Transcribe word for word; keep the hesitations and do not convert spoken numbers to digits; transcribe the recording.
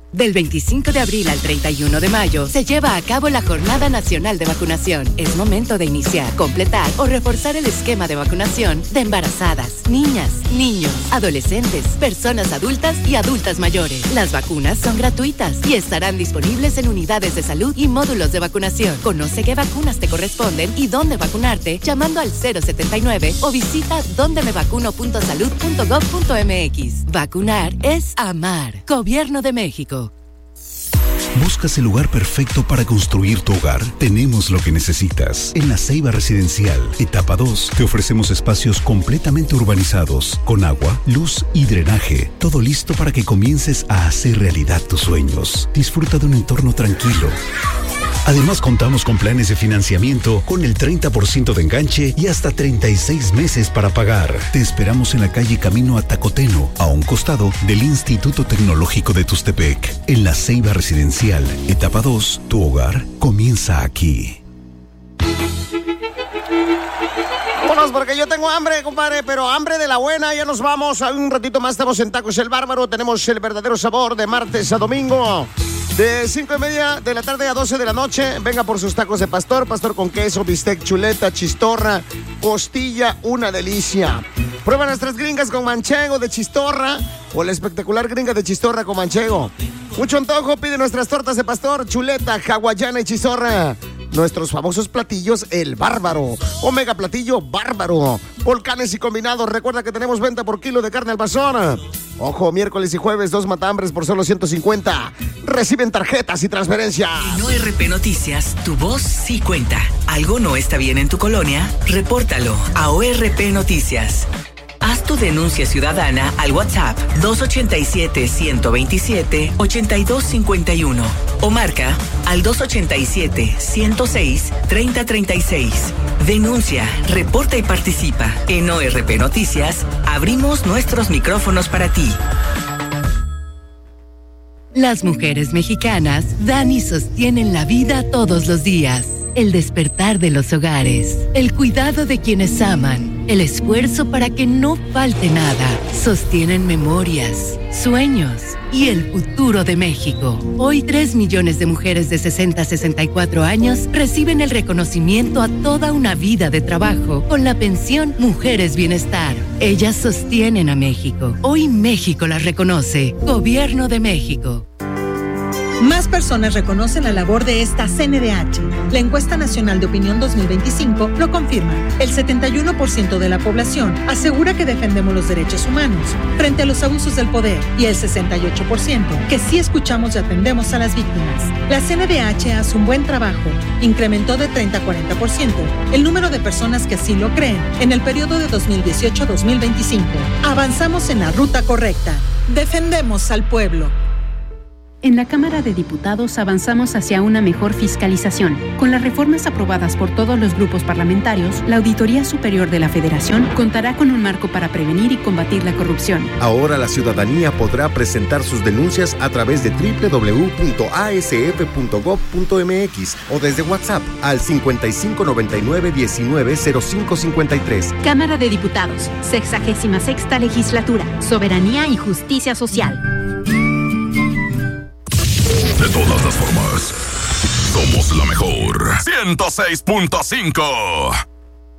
Del veinticinco de abril al treinta y uno de mayo se lleva a cabo la Jornada Nacional de Vacunación. Es momento de iniciar, completar o reforzar el esquema de vacunación de embarazadas, niñas, niños, adolescentes, personas adultas y adultas mayores. Las vacunas son gratuitas y estarán disponibles en unidades de salud y módulos de vacunación. Conoce qué vacunas te corresponden y dónde vacunarte llamando al cero setenta y nueve o visita donde me vacuno punto salud punto gov punto mx. Vacunar es amar. Gobierno de México. ¿Buscas el lugar perfecto para construir tu hogar? Tenemos lo que necesitas. En La Ceiba Residencial, etapa dos, te ofrecemos espacios completamente urbanizados, con agua, luz y drenaje. Todo listo para que comiences a hacer realidad tus sueños. Disfruta de un entorno tranquilo. Además, contamos con planes de financiamiento con el treinta por ciento de enganche y hasta treinta y seis meses para pagar. Te esperamos en la calle Camino a Tacoteno, a un costado del Instituto Tecnológico de Tustepec. En La Ceiba Residencial, etapa dos, tu hogar comienza aquí. Vámonos porque yo tengo hambre, compadre, pero hambre de la buena. Ya nos vamos. A un ratito más estamos en Tacos El Bárbaro. Tenemos el verdadero sabor de martes a domingo. De cinco y media de la tarde a doce de la noche, venga por sus tacos de pastor, pastor con queso, bistec, chuleta, chistorra, costilla, una delicia. Prueba nuestras gringas con manchego de chistorra o la espectacular gringa de chistorra con manchego. Mucho antojo, pide nuestras tortas de pastor, chuleta, hawaiana y chistorra. Nuestros famosos platillos, el bárbaro, omega platillo bárbaro, volcanes y combinados. Recuerda que tenemos venta por kilo de carne al pastor. Ojo, miércoles y jueves, dos matambres por solo ciento cincuenta. Reciben tarjetas y transferencia. En O R P Noticias, tu voz sí cuenta. ¿Algo no está bien en tu colonia? Repórtalo a O R P Noticias. Haz tu denuncia ciudadana al WhatsApp dos ochenta y siete, ciento veintisiete, ochenta y dos cincuenta y uno o marca al dos ochenta y siete, ciento seis, treinta treinta y seis. Denuncia, reporta y participa. En O R P Noticias, abrimos nuestros micrófonos para ti. Las mujeres mexicanas dan y sostienen la vida todos los días. El despertar de los hogares, el cuidado de quienes aman, el esfuerzo para que no falte nada, sostienen memorias, sueños y el futuro de México. Hoy tres millones de mujeres de sesenta a sesenta y cuatro años reciben el reconocimiento a toda una vida de trabajo con la pensión Mujeres Bienestar. Ellas sostienen a México. Hoy México las reconoce. Gobierno de México. Más personas reconocen la labor de esta C N D H. La encuesta nacional de opinión dos mil veinticinco lo confirma. El setenta y uno por ciento de la población asegura que defendemos los derechos humanos frente a los abusos del poder y el sesenta y ocho por ciento que sí escuchamos y atendemos a las víctimas. La C N D H hace un buen trabajo. Incrementó de treinta a cuarenta por ciento el número de personas que así lo creen en el periodo de dos mil dieciocho a dos mil veinticinco. Avanzamos en la ruta correcta. Defendemos al pueblo. En la Cámara de Diputados avanzamos hacia una mejor fiscalización. Con las reformas aprobadas por todos los grupos parlamentarios, la Auditoría Superior de la Federación contará con un marco para prevenir y combatir la corrupción. Ahora la ciudadanía podrá presentar sus denuncias a través de doble u doble u doble u punto a s f punto gov punto m x o desde WhatsApp al cincuenta y cinco noventa y nueve diecinueve cero cinco cincuenta y tres. Cámara de Diputados, sexagésima sexta Legislatura, Soberanía y Justicia Social. De todas las formas, somos la mejor. ciento seis punto cinco.